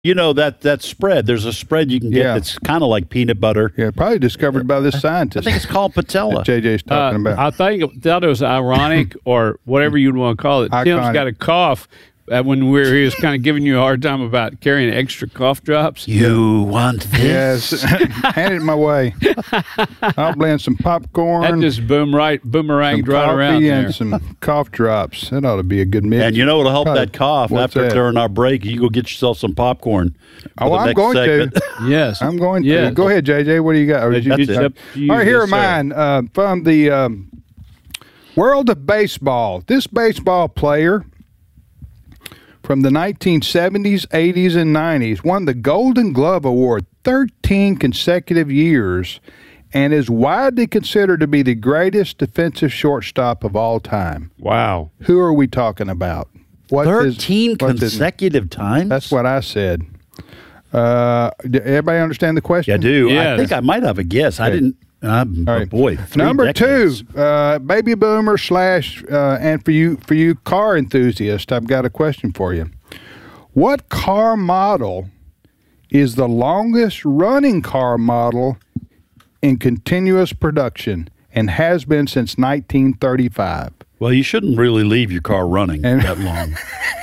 You know that spread. There's a spread you can get that's kind of like peanut butter. Yeah, probably discovered by this scientist. I think it's called patella. that JJ's talking about. I thought it was ironic or whatever you'd want to call it. Iconic. Tim's got a cough. When he was kind of giving you a hard time about carrying extra cough drops. You want this? Yes, hand it my way. I'll blend some popcorn. That just boomeranged right around there. And some cough drops. That ought to be a good mix. And you know what'll help Probably. that cough What's after that? during our break? You go get yourself some popcorn. Oh, I'm going to. Yes. I'm going Yeah. to. Go ahead, JJ. What do you got? Or did you That's get it. All right, here Yes, are mine from the world of baseball. This baseball player from the 1970s, 80s, and 90s won the Golden Glove Award 13 consecutive years and is widely considered to be the greatest defensive shortstop of all time. Wow. Who are we talking about? 13 consecutive times? That's what I said. Everybody understand the question? I do. Yes. I think I might have a guess. I didn't. All right. Boy, 3 Number decades. 2, baby boomer / and for you car enthusiasts, I've got a question for you. What car model is the longest running car model in continuous production and has been since 1935? Well, you shouldn't really leave your car running that long.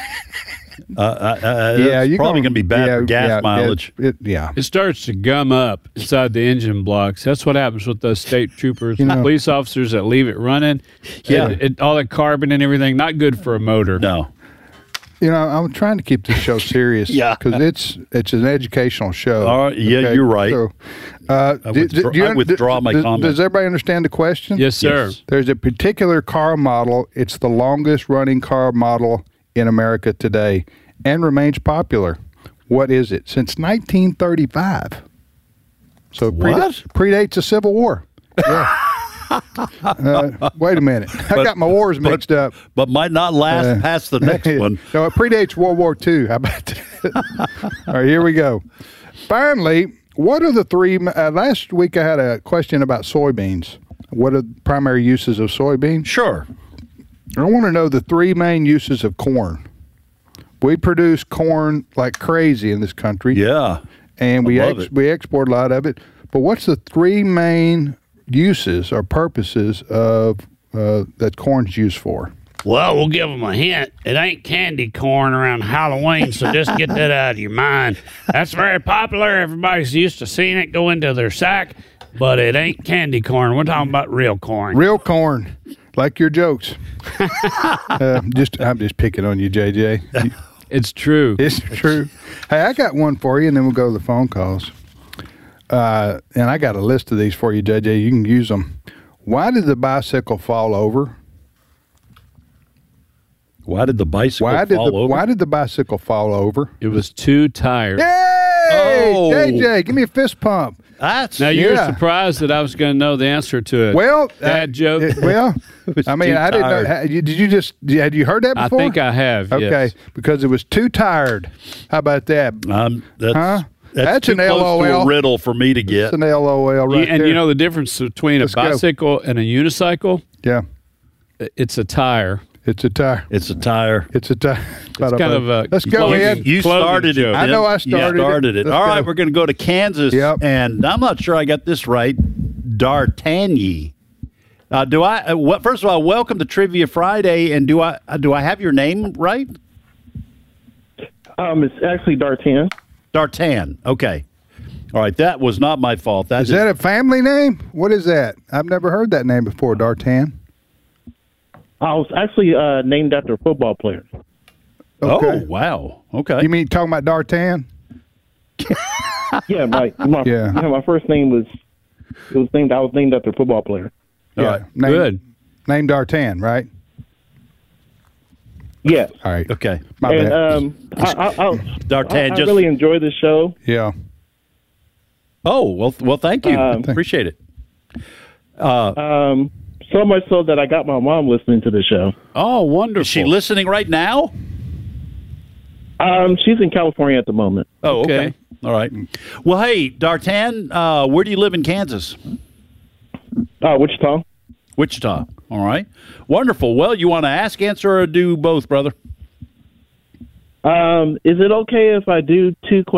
It's probably going to be bad for gas mileage. It starts to gum up inside the engine blocks. That's what happens with those state troopers and know. police officers that leave it running. Yeah. All that carbon and everything, not good for a motor. No. You know, I'm trying to keep this show serious because it's an educational show. All right, yeah, you're right. So, I withdraw my comment. Does everybody understand the question? Yes, sir. Yes. There's a particular car model. It's the longest running car model in America today and remains popular. What is it? Since 1935. So predates the Civil War. Yeah. Wait a minute. I got my wars mixed up. But might not last past the next one. No, it predates World War II. How about that? All right, here we go. Finally, what are the 3... last week I had a question about soybeans. What are the primary uses of soybeans? Sure. I want to know the 3 main uses of corn. We produce corn like crazy in this country. Yeah. And we love it. we export a lot of it. But what's the 3 main uses or purposes of that corn's used for? Well, we'll give them a hint. It ain't candy corn around Halloween, so just get that out of your mind. That's very popular. Everybody's used to seeing it go into their sack, but it ain't candy corn. We're talking about real corn. Real corn, like your jokes. I'm just picking on you, JJ. It's true. It's true. Hey, I got one for you, and then we'll go to the phone calls. And I got a list of these for you, JJ. You can use them. Why did the bicycle fall over? Why did the bicycle fall over? Why did the bicycle fall over? It was too tired. Yay! Oh. JJ, give me a fist pump. That's You're surprised that I was going to know the answer to it. Well, Bad joke. I mean, I didn't know. Had you heard that before? I think I have. Okay, yes. because it was too tired. How about that? That's too an close LOL. to a riddle for me to get. It's an LOL right And there. you know the difference between Let's a go. bicycle and a unicycle? Yeah, It's a tire. it's a tire. It's a tire. It's a tire. It's kind of a Let's go ahead. You Clothing started it. joke. I know I started it. it. Let's All right, go. we're going to go to Kansas. Yep. And I'm not sure I got this right. D'Artagnan. First of all, welcome to Trivia Friday. And do I have your name right? It's actually D'Artagnan. D'Artagnan. Okay. All right. That was not my fault. Is that a family name? What is that? I've never heard that name before, D'Artagnan. I was actually named after a football player. Okay. Oh, wow. Okay. You mean talking about D'Artagnan? Yeah, my first name was I was named after a football player. All right. Good. Named D'Artagnan, right? Yes. All right. Okay. My bad. And D'Artagnan I just. really enjoy the show. Yeah. Oh, well, thank you. Appreciate it. So much so that I got my mom listening to the show. Oh, wonderful. Is she listening right now? She's in California at the moment. Oh, okay. All right. Well, hey, D'Artagnan, where do you live in Kansas? Wichita. Wichita. All right. Wonderful. Well, you want to ask, answer, or do both, brother? Is it okay if I do two questions?